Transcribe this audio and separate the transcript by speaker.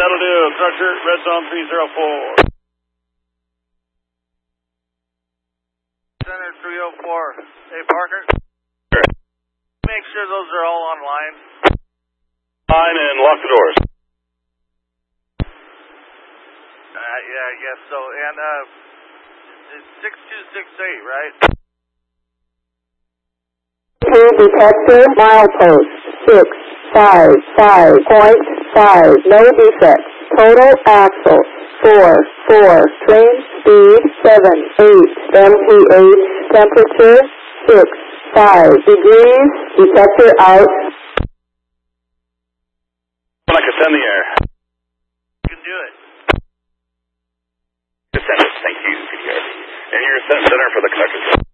Speaker 1: that'll do. Crusher, red zone 304.
Speaker 2: Center 304. Hey, Parker. Make sure those are all online.
Speaker 1: Fine, and lock the doors.
Speaker 2: Yeah, I guess so. And, it's 6268, right?
Speaker 3: Detector, milepost 655.5, no defects. Total axle 4, train speed 7, 8, MPH, temperature 6, 5 degrees, detector out.
Speaker 1: I can send the air.
Speaker 2: You can do it.
Speaker 1: Send it, thank you. And you're center for the conductor.